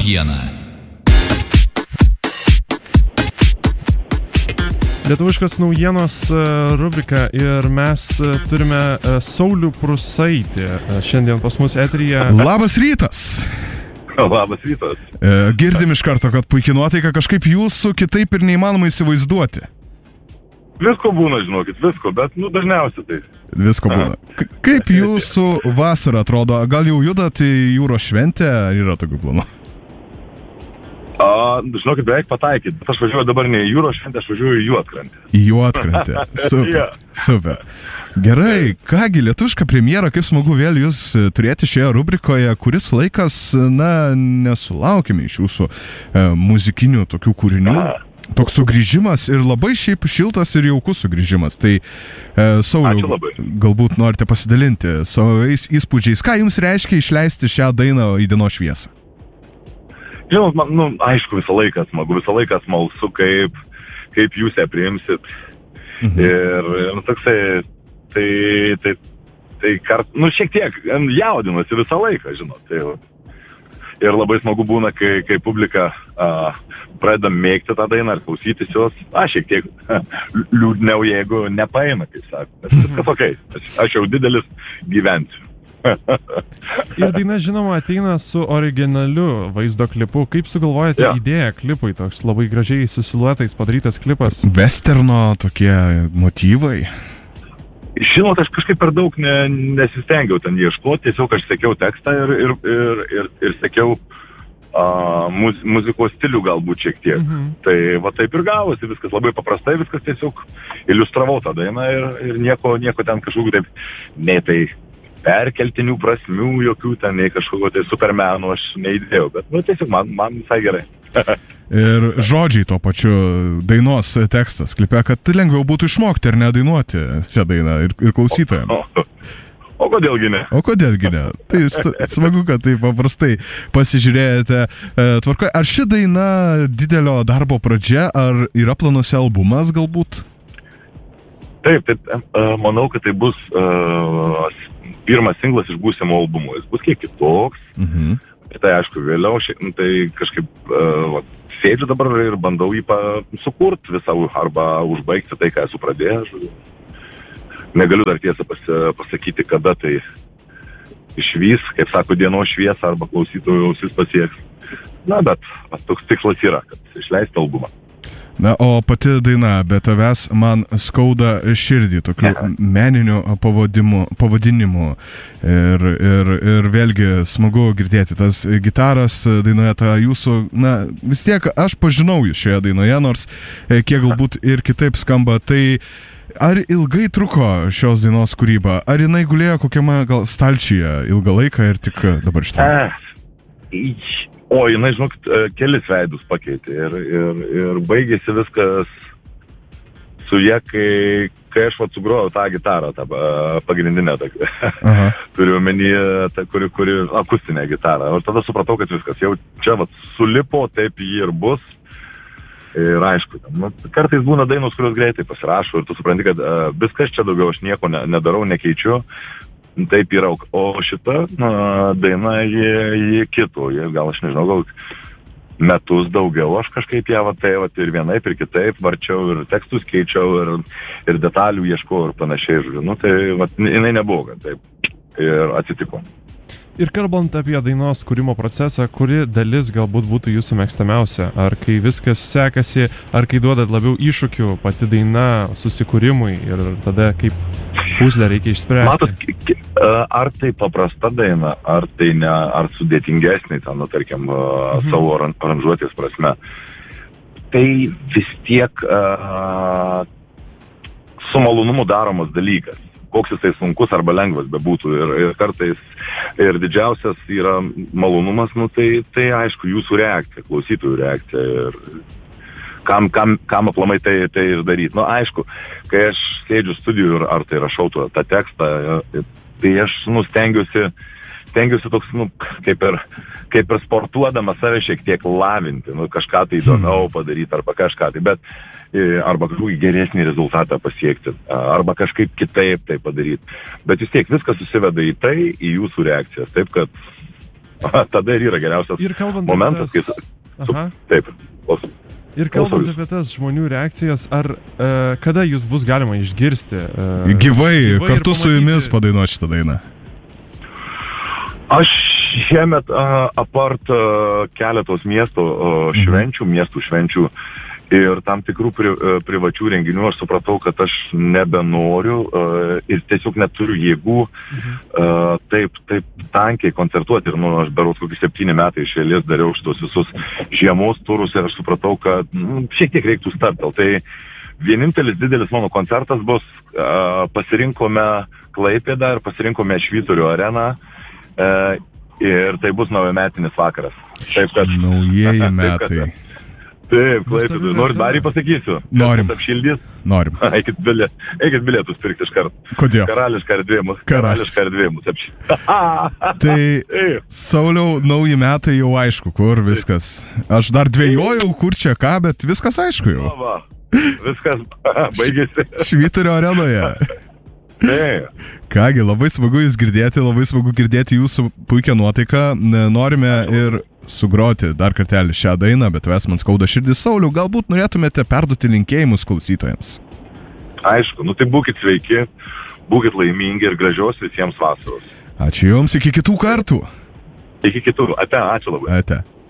naujiena. Lietuviškos naujienos rubrika ir mes turime Saulių Prusaitį šiandien pas mus eteryje. Labas rytas! Labas rytas. Girdim iš karto, kad puikiai nuotaika, kažkaip jūsų kitaip ir neįmanoma įsivaizduoti. Visko būna, žinokit, visko, bet dažniausiai tai. Visko būna. Kaip jūsų vasara atrodo? Gal jau judat į jūros šventę, ar yra tokių planų? Žinokit, beveik pataikyt, bet aš važiuoju dabar ne į jūros šventę, aš važiuoju į Juodkrantę. Į Juodkrantę. Super, super. Gerai, kągi, lietuviška premjera, kaip smagu vėl jūs turėti šioje rubrikoje, kuris laikas, nesulaukime iš jūsų muzikinių tokių kūrinių. Toks sugrįžimas ir labai šiaip šiltas ir jaukus sugrįžimas. Tai, Sauliau, galbūt norite pasidalinti savais įspūdžiais. Ką jums reiškia išleisti šią dainą į dienos šviesą? Žinot, man, aišku, visą laiką smalsu, kaip jūs ją priimsit. Ir toksai, šiek tiek jaudinasi visą laiką, žinot. Tai, ir labai smagu būna, kai publika pradeda mėgti tą dainą ir klausytis jos, šiek tiek liūdniau, jeigu nepaeina, kaip sako. Viskas okei, aš jau didelis gyvensiu. Ir daina, žinoma, ateina su originaliu vaizdo klipu. Kaip sugalvojate idėją klipui? Toks labai gražiai su siluetais padarytas klipas. Westerno tokie motyvai. Žinot, aš kažkaip per daug nesistengiau ten ieškoti, tiesiog aš sekiau tekstą ir sekiau muzikos stilių galbūt šiek tiek. Tai va taip ir gavosi, viskas labai paprastai, viskas tiesiog iliustravau tą dainą ir nieko ten kažkokiu taip, nei tai perkeltinių prasmių, jokių ten, nei kažkokio tai supermenų aš neįdėjau, bet tiesiog man visai gerai. Ir žodžiai tuo pačiu dainos tekstas klipe, kad lengviau būtų išmokti ir nedainuoti šią dainą ir klausytojams. O kodėlgi ne? Tai smagu, kad taip paprastai pasižiūrėjote. Tvarkoje, ar ši daina didelio darbo pradžia, ar yra planuose albumas galbūt? Taip, manau, kad tai bus pirmas singlas iš būsimo albumo. Jis bus kiek kitoks. Tai aišku, vėliau, tai kažkaip sėdžiu dabar ir bandau jį sukurti visą arba užbaigti tai, ką esu pradėjęs. Negaliu dar tiesą pasakyti, kada tai išvys, kaip sako, dienos šviesą arba klausytojų ausis pasieks. Bet toks tikslas yra, kad išleisti albumą. Na, o pati daina Be tavęs man skauda širdį, tokių meninių pavadinimų ir vėlgi smagu girdėti tas gitaras dainoje, tą jūsų, vis tiek aš pažinau jūs šioje dainoje, nors kiek galbūt ir kitaip skamba, tai ar ilgai truko šios dainos kūryba, ar jinai gulėjo kokiame gal stalčiuje ilgą laiką ir tik dabar štai? O, jinai, žinokit, kelis veidus pakeitė ir baigėsi viskas su ja, kai aš sugrojau tą gitarą, tą pagrindinę, turiu omenyje, kuri akustinė gitarą. Ir tada supratau, kad viskas jau čia sulipo, taip jį ir bus. Ir aišku, kartais būna dainos, kurios greitai pasirašo ir tu supranti, kad viskas čia daugiau, aš nieko nedarau, nekeičiu. Taip yra, o šita daina jie kito, gal aš nežinau, gal metus daugiau aš kažkaip ją ir vienaip ir kitaip varčiau ir tekstus keičiau ir detalių ieškau ir panašiai. Tai jinai nebuvo, taip ir atsitiko. Ir kalbant apie dainos kūrimo procesą, kuri dalis galbūt būtų jūsų mėgstamiausia? Ar kai viskas sekasi, ar kai duodat labiau iššūkių pati daina susikūrimui ir tada kaip puzlę reikia išspręsti? Matot, ar tai paprasta daina, ar tai ne, ar sudėtingesnė, tarkim, savo aranžuotės prasme, tai vis tiek su malonumu daromas dalykas. Koks jisai sunkus arba lengvas bebūtų ir kartais ir didžiausias yra malonumas, tai aišku, jūsų reakcija, klausytojų reakcija ir kam aplamai tai ir daryti. Aišku, kai aš sėdžiu studijų ir ar tai rašau tą tekstą, tai aš stengiuosi toks, kaip ir sportuodamas save šiek tiek lavinti, kažką tai įdomiau padaryti arba kažką tai, bet arba kažkokį geresnį rezultatą pasiekti, arba kažkaip kitaip tai padaryti. Bet vis tiek viskas susiveda į jūsų reakcijas, taip kad tada ir yra geriausias Ir kalbant momentas, apie tas... Aha. Taip. Ir kalbant apie tas žmonių reakcijas, ar kada jūs bus galima išgirsti? Gyvai kartu su jumis padainuoti šitą dainą. Aš šiemet apart keletos miestų švenčių ir tam tikrų privačių renginių aš supratau, kad aš nebenoriu ir tiesiog neturiu jėgų taip tankiai koncertuoti. Ir aš berods kokius 7 metai iš eilės dariau šitos visus žiemos turus ir aš supratau, kad šiek tiek reiktų stabtelt. Tai vienintelis didelis mano koncertas bus, pasirinkome Klaipėdą ir pasirinkome Švyturio areną. Ir tai bus naujametinis vakaras. Taip, kad, naujieji metai. Taip, Klaipėdui. Norit dar pasakysiu? Norim. Apšildys? Norim. Eikit bilietus pirkti iš karto. Kodėl? Karališka erdvė mus apšildys. Tai, Sauliau, nauji metai jau aišku, kur viskas. Aš dar dvejojau, kur čia ką, bet viskas aišku jau. Va, viskas baigėsi. Švyturio arenoje. Kągi, labai smagu jūs girdėti, labai smagu girdėti jūsų puikią nuotaiką. Norime ir sugroti dar kartelį šią dainą, bet ves man skauda širdis. Sauliau, galbūt norėtumėte perduoti linkėjimus klausytojams? Aišku, tai būkit sveiki, būkit laimingi ir gražios visiems vasaros. Ačiū jums, iki kitų kartų. Iki kitų, ačiū labai. Ate.